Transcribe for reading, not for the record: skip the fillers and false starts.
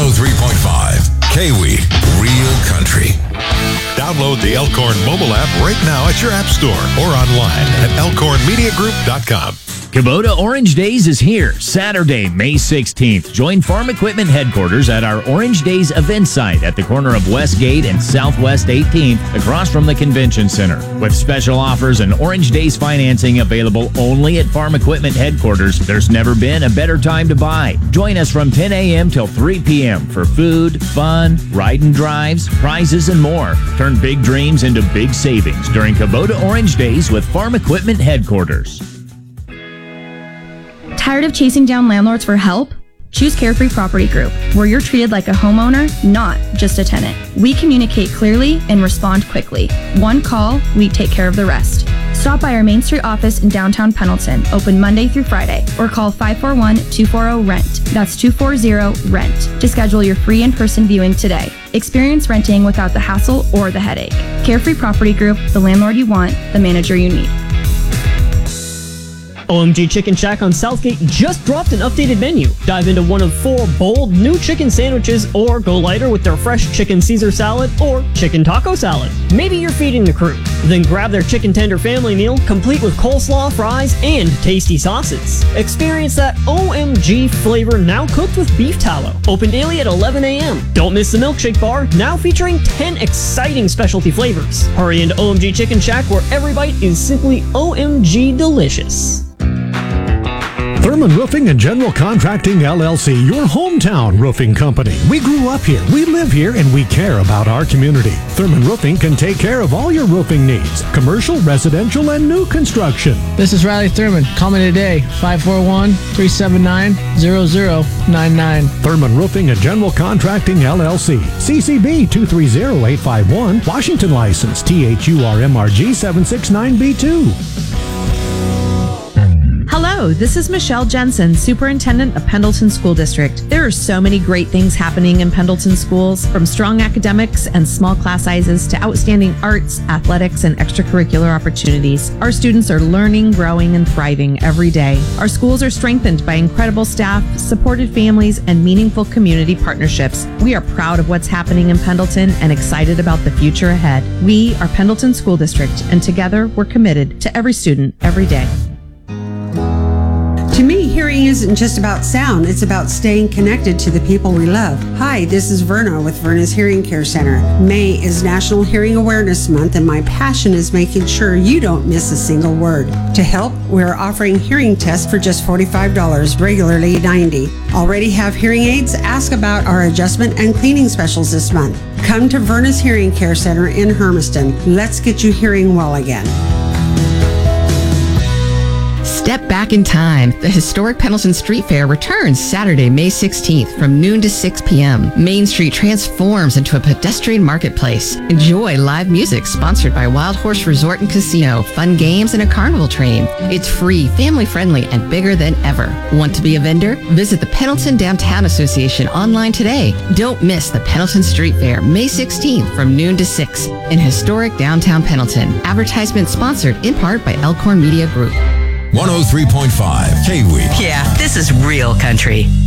103.5 K-Week, Real Country. Download the Elkhorn mobile app right now at your app store or online at elkhornmediagroup.com. Kubota Orange Days is here, Saturday, May 16th. Join Farm Equipment Headquarters at our Orange Days event site at the corner of Westgate and Southwest 18th, across from the Convention Center. With special offers and Orange Days financing available only at Farm Equipment Headquarters, there's never been a better time to buy. Join us from 10 a.m. till 3 p.m. for food, fun, ride and drives, prizes, and more. Turn big dreams into big savings during Kubota Orange Days with Farm Equipment Headquarters. Tired of chasing down landlords for help? Choose Carefree Property Group, where you're treated like a homeowner, not just a tenant. We communicate clearly and respond quickly. One call, we take care of the rest. Stop by our Main Street office in downtown Pendleton, open Monday through Friday, or call 541-240-RENT. That's 240-RENT to schedule your free in-person viewing today. Experience renting without the hassle or the headache. Carefree Property Group, the landlord you want, the manager you need. OMG Chicken Shack on Southgate just dropped an updated menu. Dive into one of 4 bold new chicken sandwiches, or go lighter with their fresh chicken Caesar salad or chicken taco salad. Maybe you're feeding the crew. Then grab their chicken tender family meal, complete with coleslaw, fries, and tasty sauces. Experience that OMG flavor now cooked with beef tallow. Open daily at 11 a.m. Don't miss the milkshake bar, now featuring 10 exciting specialty flavors. Hurry into OMG Chicken Shack, where every bite is simply OMG delicious. Thurman Roofing and General Contracting, LLC, your hometown roofing company. We grew up here, we live here, and we care about our community. Thurman Roofing can take care of all your roofing needs, commercial, residential, and new construction. This is Riley Thurman. Call me today, 541-379-0099. Thurman Roofing and General Contracting, LLC, CCB 230851, Washington license, THURMRG 769B2. Hello, this is Michelle Jensen, Superintendent of Pendleton School District. There are so many great things happening in Pendleton schools, from strong academics and small class sizes to outstanding arts, athletics, and extracurricular opportunities. Our students are learning, growing, and thriving every day. Our schools are strengthened by incredible staff, supported families, and meaningful community partnerships. We are proud of what's happening in Pendleton and excited about the future ahead. We are Pendleton School District, and together we're committed to every student, every day. To me, hearing isn't just about sound, it's about staying connected to the people we love. Hi, this is Verna with Verna's Hearing Care Center. May is National Hearing Awareness Month, and my passion is making sure you don't miss a single word. To help, we're offering hearing tests for just $45, regularly $90. Already have hearing aids? Ask about our adjustment and cleaning specials this month. Come to Verna's Hearing Care Center in Hermiston. Let's get you hearing well again. Step back in time. The historic Pendleton Street Fair returns Saturday, May 16th from noon to 6 p.m. Main Street transforms into a pedestrian marketplace. Enjoy live music sponsored by Wild Horse Resort and Casino, fun games, and a carnival train. It's free, family-friendly, and bigger than ever. Want to be a vendor? Visit the Pendleton Downtown Association online today. Don't miss the Pendleton Street Fair, May 16th from noon to 6 in historic downtown Pendleton. Advertisement sponsored in part by Elkhorn Media Group. 103.5 K-Week. Yeah, this is real country.